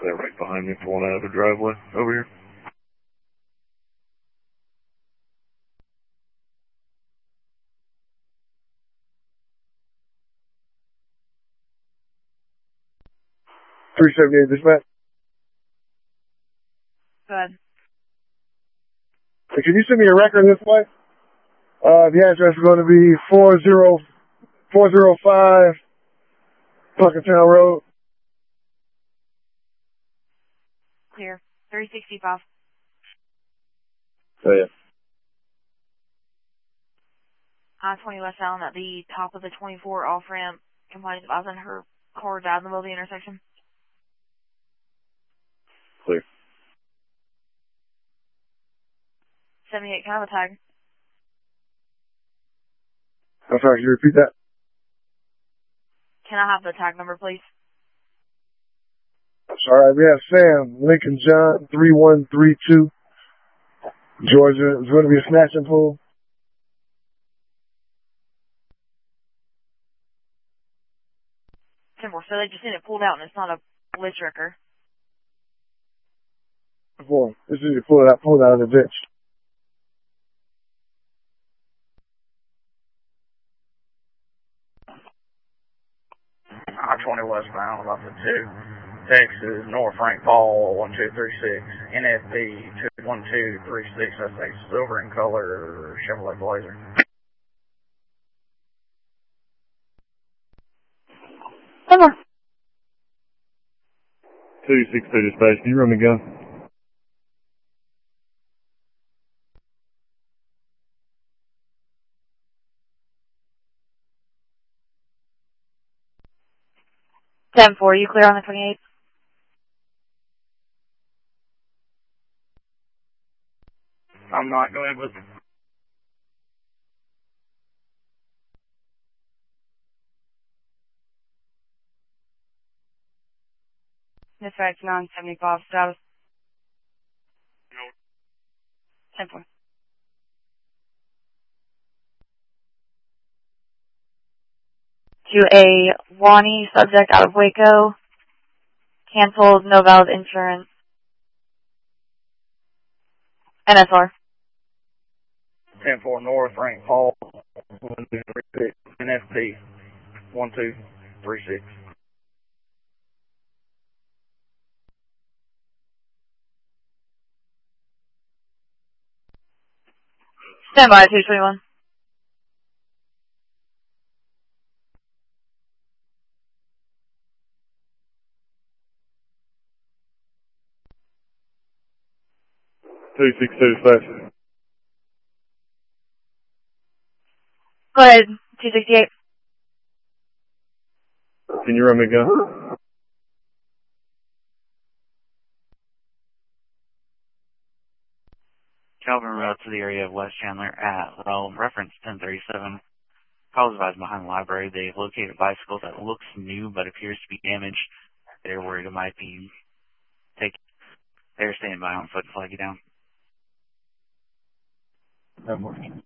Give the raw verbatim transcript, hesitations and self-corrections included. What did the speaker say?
They're right behind me pulling out of the driveway over here. three seventy-eight dispatch. Go ahead. Hey, can you send me a record this way? Uh, the address is going to be four zero four zero five Puckertown Road. Clear. three sixty-five. Oh, yeah. I twenty West Allen at the top of the twenty-four off-ramp. Complaint advising her car died in the middle of the intersection. Clear. seventy-eight, can I have a tag? I'm sorry, can you repeat that? Can I have the tag number, please? Sorry, we have Sam, Lincoln John, three one three two, Georgia. It's going to be a snatch and pull. ten four, so they just need it pulled out and it's not a glitch wrecker. Before, this is pull it out, pull it out of the ditch. I twenty westbound off the two, Texas, North Frank Paul, one two three six, N F B two one two three six, that's a silver in color Chevrolet Blazer. One more. two six two dispatch, can you run me gun? ten four, you clear on the twenty-eighth? I'm not going with Dispatch nine seventy-five, status. ten four. To a Wani subject out of Waco. Canceled, no valid insurance. N S R. ten four North Frank Paul, one two three six, N F B one two three six. Stand by, two twenty-one. two six two dispatch. Go ahead, two sixty-eight. Can you run me gun? Calvin Road to the area of West Chandler at, well, reference ten thirty-seven. Calls advised behind the library. They've located a bicycle that looks new but appears to be damaged. They're worried it might be taken. They're standing by on foot to flag you down. That works.